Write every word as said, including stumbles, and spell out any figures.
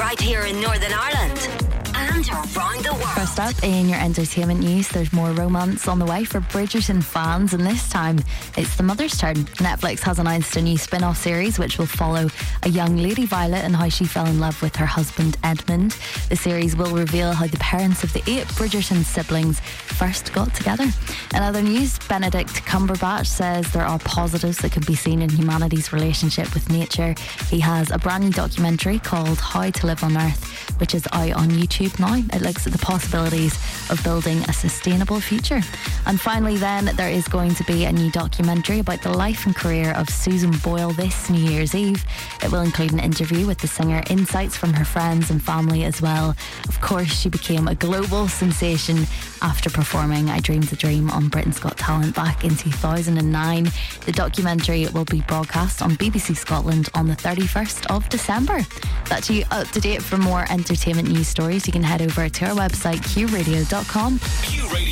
right here in Northern Ireland and around the world. First up in your entertainment news, there's more romance on the way for Bridgerton fans, and this time it's the mother's turn. Netflix has announced a new spin-off series which will follow a young Lady Violet and how she fell in love with her husband Edmund. The series will reveal how the parents of the eight Bridgerton siblings first got together. In other news, Benedict Cumberbatch says there are positives that can be seen in humanity's relationship with nature. He has a brand new documentary called How to Live on Earth, which is out on YouTube now. It looks at the possibilities of building a sustainable future. And finally then, there is going to be a new documentary about the life and career of Susan Boyle this New Year's Eve. It will include an interview with the singer, insights from her friends and family as well. Of course, she became a global sensation after performing I Dreamed the Dream on Britain's Got Talent back in two thousand nine. The documentary will be broadcast on B B C Scotland on the thirty-first of December. That's you up to date. For more entertainment news stories, you can head over to our website q radio dot com. Q Radio.